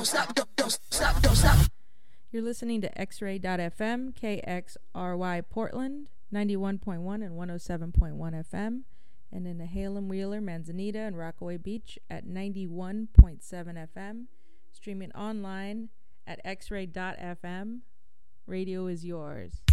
You're listening to X-Ray.FM, KXRY Portland, 91.1 and 107.1 FM, and in Nehalem, Wheeler, Manzanita, and Rockaway Beach at 91.7 FM, streaming online at X-Ray.FM. Radio is yours.